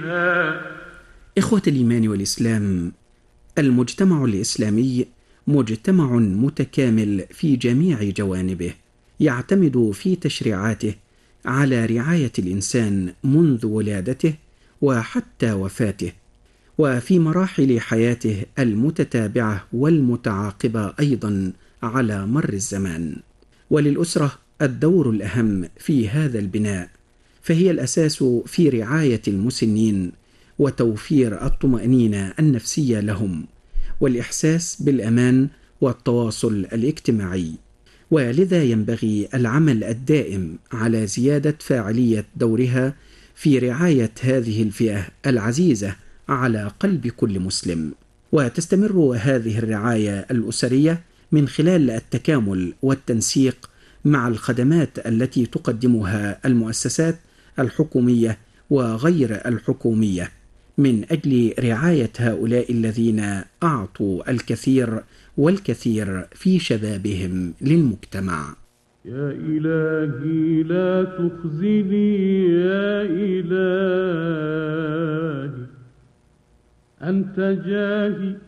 بها. إخوة الإيمان والإسلام، المجتمع الإسلامي مجتمع متكامل في جميع جوانبه، يعتمد في تشريعاته على رعاية الإنسان منذ ولادته وحتى وفاته، وفي مراحل حياته المتتابعة والمتعاقبة أيضا على مر الزمان. وللأسرة الدور الأهم في هذا البناء، فهي الأساس في رعاية المسنين وتوفير الطمأنينة النفسية لهم والإحساس بالأمان والتواصل الاجتماعي. ولذا ينبغي العمل الدائم على زيادة فاعلية دورها في رعاية هذه الفئة العزيزة على قلب كل مسلم. وتستمر هذه الرعاية الأسرية من خلال التكامل والتنسيق مع الخدمات التي تقدمها المؤسسات الحكومية وغير الحكومية من أجل رعاية هؤلاء الذين أعطوا الكثير والكثير في شبابهم للمجتمع. يا إلهي لا تخزني، يا إلهي أنت جاهي